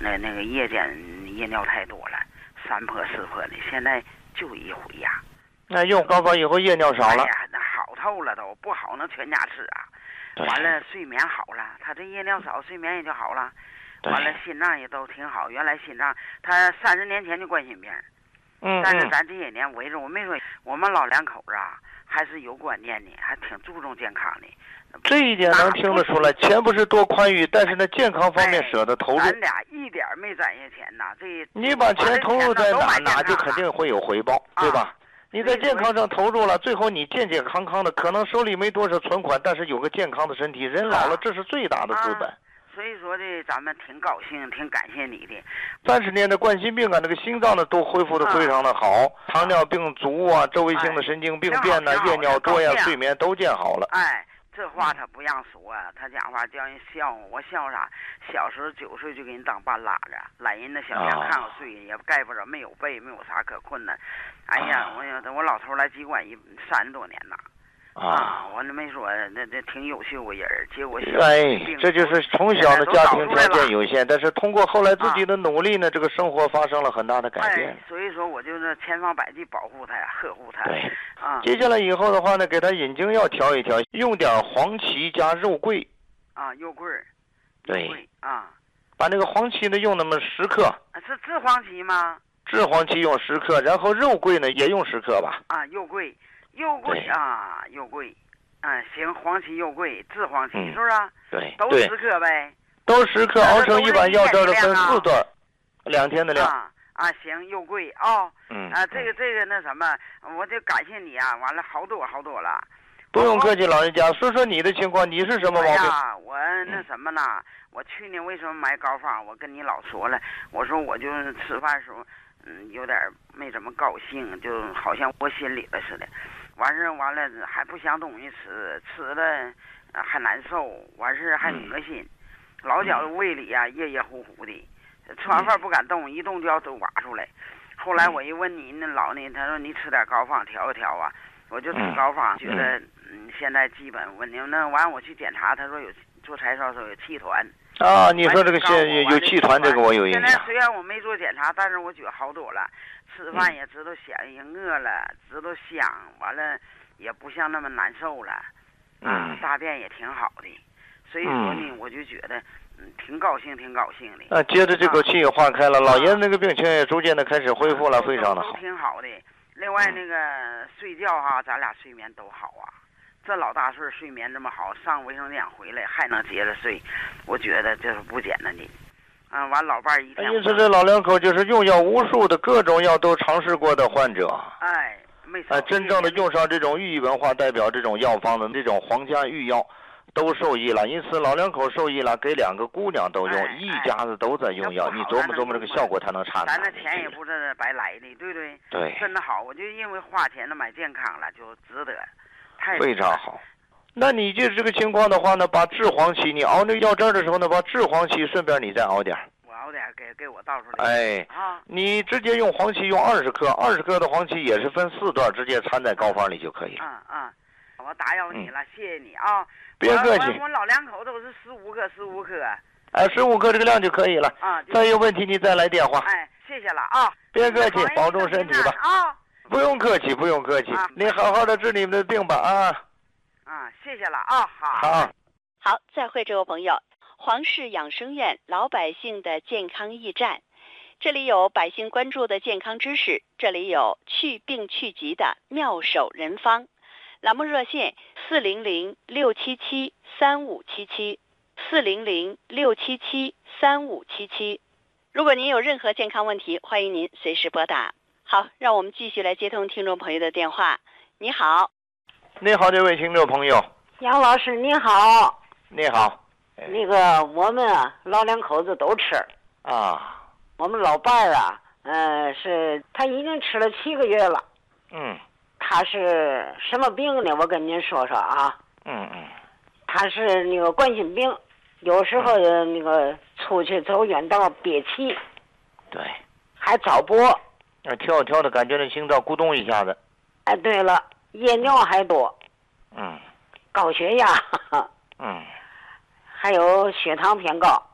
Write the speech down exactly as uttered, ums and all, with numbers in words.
的那个夜间夜尿太多了，三破四破的，现在就一回呀。 那用高方以后夜尿少了。 哎呀，那好透了都，不好能全家吃啊。完了睡眠好了，他这夜尿少，睡眠也就好了。完了心脏也都挺好，原来心脏他三十年前就冠心病。 嗯， 但是咱这些年围着，我没说我们老两口子啊，还是有观念的，还挺注重健康的。 这一点能听得出来，钱不是多宽裕，但是呢，健康方面舍得投入。 咱俩一点没攒下钱呐，这你把钱投入在哪，哪就肯定会有回报，对吧？你在健康上投入了，最后你健健康康的，可能手里没多少存款，但是有个健康的身体，人老了这是最大的资本。 所以说的，咱们挺高兴，挺感谢你的。 三十年的冠心病啊，那个心脏呢都恢复的非常的好，啊、糖尿病足啊，周围性的神经病变呐、夜尿多呀，睡眠都见好了。 哎，这话他不让说、啊，他讲话叫人笑话，我笑啥？小时候九岁就给你当半拉着，懒人的小娘看我睡，也盖不着，没有被，没有啥可困难。哎呀，我我老头来疾管一三十多年了。啊，我那没说，那那挺优秀个人，结果哎，这就是从小的家庭条件有限，但是通过后来自己的努力呢，啊、这个生活发生了很大的改变。 哎、所以说，我就是千方百计保护他呀，呵护他。 对， 啊， 接下来以后的话呢，给他引经药调一调，用点黄芪加肉桂。 啊，肉桂。 对。 啊， 把那个黄芪呢用那么十克。 啊、是制黄芪吗？ 制黄芪用十克，然后肉桂呢也用十克吧。 啊，肉桂。肉桂啊，肉桂，嗯，行，黄芪肉桂，制黄芪、嗯、是不是啊？ 对， 都十克呗。 都十克，熬成一碗药汁的分四段，两天的量。 啊啊，行，肉桂啊，哦、 嗯啊，这个这个那什么，我就感谢你啊，完了好多好多了。 不用客气，老人家，说说你的情况，你是什么毛病？ 呀，我那什么呢？嗯、我去年为什么买膏方？我跟你老说了，我说我就是吃饭时候，嗯，有点没怎么高兴，就好像我心里了似的。完事完了还不想东西吃，吃了还难受，完事还恶心，嗯、老觉得胃里啊热热乎乎的，吃完饭不敢动，一动就要都挖出来。后来我一问你那老呢，他说你吃点膏方调一调啊，我就吃膏方，觉得嗯现在基本稳定。那完我去检查，他说有做柴烧时候有气团。 啊，你说这个现有气团，这个我有印象。 现在虽然我没做检查，但是我觉得好多了。吃饭也知道香，也饿了，知道香，完了也不像那么难受了，啊，大便也挺好的。所以说呢，嗯、我就觉得嗯挺高兴，挺高兴的。 啊，接着这口气也化开了，啊、老爷子那个病情也逐渐的开始恢复了， 啊、 非常的好。 都挺好的。另外那个睡觉哈，咱俩睡眠都好啊。这老大岁睡眠这么好，上卫生间回来还能接着睡，我觉得这是不简单的。嗯，完老伴儿一天。 因此，这老两口就是用药无数的各种药都尝试过的患者。 哎，没错。 哎，真正的用上这种寓意文化代表这种药方的这种皇家御药，都受益了。因此，老两口受益了，给两个姑娘都用， 哎、 一家子都在用药。你琢磨琢磨这个效果才能差。 咱这钱也不是白来的，对不对？ 对。 真的好，我就因为花钱了买健康了，就值得。太非常好。那你就这个情况的话呢，把制黄芪，你熬那个药汁的时候呢，把制黄芪顺便你再熬点。 我熬点给给我倒出来。 哎， 啊， 你直接用黄芪用二十克，二十克的黄芪也是分四段，直接掺在膏方里就可以了。 嗯嗯，我打扰你了，嗯、谢谢你啊。 别客气。 我, 我老两口都是十五克，十五克。 哎，十五克这个量就可以了。 啊， 再有问题你再来电话。 哎，谢谢了啊。 别客气，保重身体吧。 啊， 不用客气，不用客气。啊、你好好的治你们的病吧啊。 啊，谢谢了啊，好， 好， 好，再会，这位朋友，黄氏养生院老百姓的健康驿站，这里有百姓关注的健康知识，这里有去病去疾的妙手人方，栏目热线四零零六七七三五七七，四零零六七七三五七七。如果您有任何健康问题，欢迎您随时拨打。好，让我们继续来接通听众朋友的电话。你好。 你好，这位听众朋友， 杨老师你好。 你好。 那个我们啊老两口子都吃啊。 我们老伴儿啊，呃，是他已经吃了七个月了。 嗯。 他是什么病呢？我跟您说说啊。 嗯嗯。 他是那个冠心病，有时候那个出去走远道憋气。 对。 还早搏。 啊，跳跳的感觉那心脏咕咚一下子。 哎，对了。夜尿还多， 嗯， 高血压， 嗯， 还有血糖偏高，